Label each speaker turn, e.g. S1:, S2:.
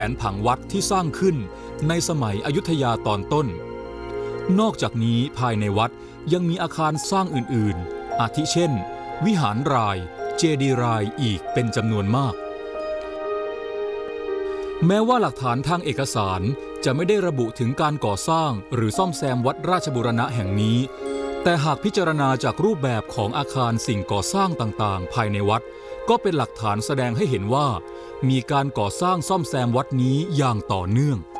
S1: นผังวัดที่สร้างขึ้นในสมัยอยุธยาตอนต้นนอกจากนี้ภายในวัดยังมีอาคารสร้างอื่นๆอาทิเช่นวิหารรายเจดีย์รายอีกเป็นจำนวนมากแม้ว่าหลักฐานทางเอกสารจะไม่ได้ระบุถึงการก่อสร้างหรือซ่อมแซมวัดราชบูรณะแห่งนี้แต่หากพิจารณาจากรูปแบบของอาคารสิ่งก่อสร้างต่างๆภายในวัดก็เป็นหลักฐานแสดงให้เห็นว่ามีการก่อสร้างซ่อมแซมวัดนี้อย่างต่อเนื่อง